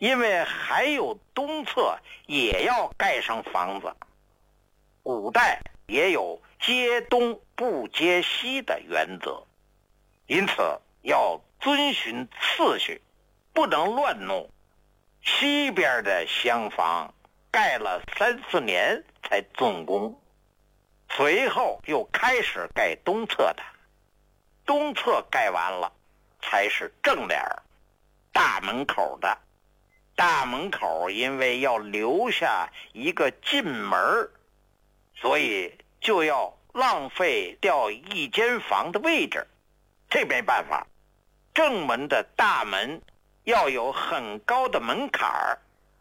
因为还有东侧也要盖上房子。古代也有接东不接西的原则，因此要遵循次序，不能乱弄。西边的厢房盖了3-4年才竣工，随后又开始盖东侧的，东侧盖完了才是正脸大门口的。大门口因为要留下一个进门，所以就要浪费掉一间房的位置，这没办法。正门的大门要有很高的门槛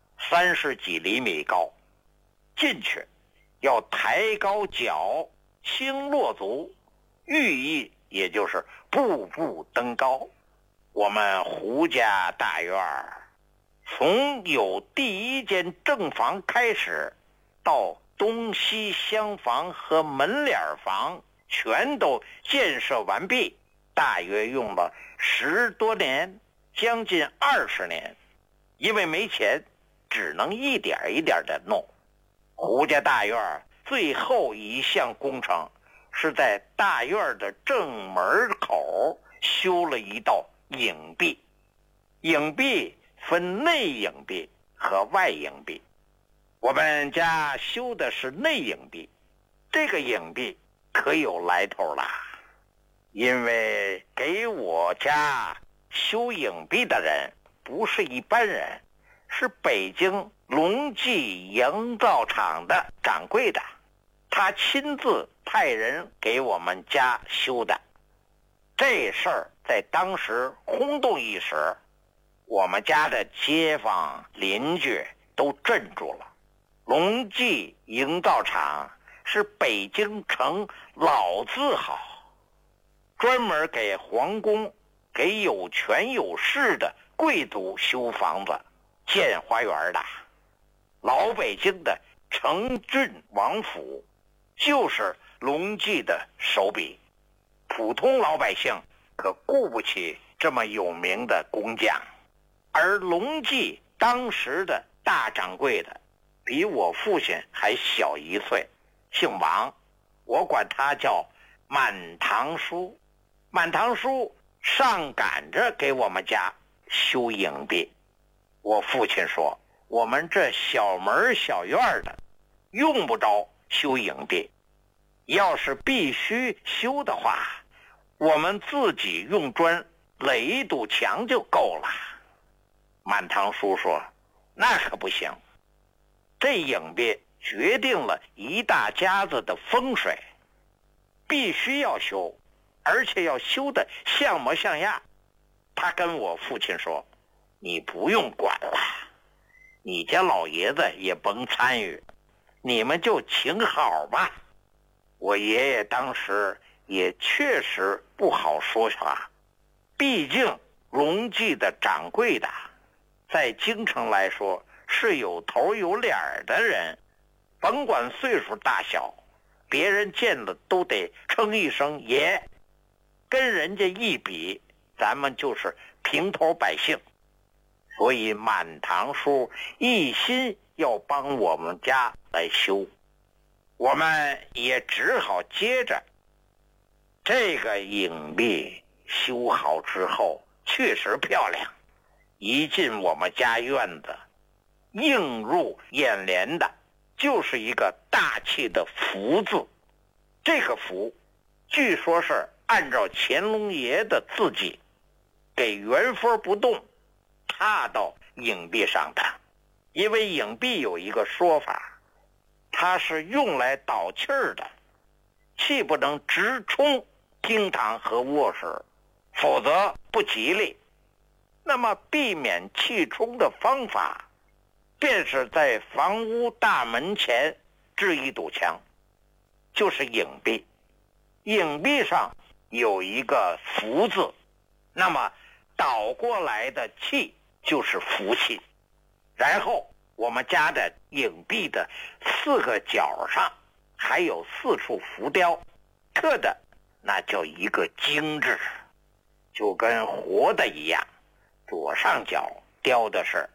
，30几厘米高，进去要抬高脚，轻落足，寓意也就是步步登高。我们胡家大院从有第一间正房开始，到东西厢房和门脸房全都建设完毕，大约用了10多年，将近20年。因为没钱，只能一点一点的弄。胡家大院最后一项工程是在大院的正门口修了一道影壁。影壁分内影壁和外影壁，我们家修的是内影壁。这个影壁可有来头啦，因为给我家修影壁的人不是一般人，是北京隆记营造厂的掌柜的，他亲自派人给我们家修的。这事儿在当时轰动一时，我们家的街坊邻居都镇住了。隆记营造厂是北京城老字号，专门给皇宫、给有权有势的贵族修房子、建花园的。老北京的承郡王府就是隆记的手笔，普通老百姓可顾不起这么有名的工匠。而隆记当时的大掌柜的比我父亲还小1岁，姓王，我管他叫满堂叔。满堂叔上赶着给我们家修影壁。我父亲说，我们这小门小院的用不着修影壁，要是必须修的话，我们自己用砖垒一堵墙就够了。满堂叔说，那可不行，这影壁决定了一大家子的风水，必须要修，而且要修得像模像样。他跟我父亲说，你不用管了，你家老爷子也甭参与，你们就请好吧。我爷爷当时也确实不好说啥，毕竟隆记的掌柜的在京城来说是有头有脸的人，甭管岁数大小，别人见了都得称一声爷，跟人家一比，咱们就是平头百姓。所以满堂叔一心要帮我们家来修，我们也只好接着。这个影壁修好之后确实漂亮，一进我们家院子，映入眼帘的就是一个大气的福字。这个福据说是按照乾隆爷的字迹给原封不动踏到影壁上的。因为影壁有一个说法，它是用来导气儿的，气不能直冲厅堂和卧室，否则不吉利。那么避免气冲的方法，便是在房屋大门前置一堵墙，就是影壁。影壁上有一个福字，那么倒过来的气就是福气。然后我们家的影壁的4个角上还有4处浮雕，刻的那叫一个精致，就跟活的一样。左上角雕的是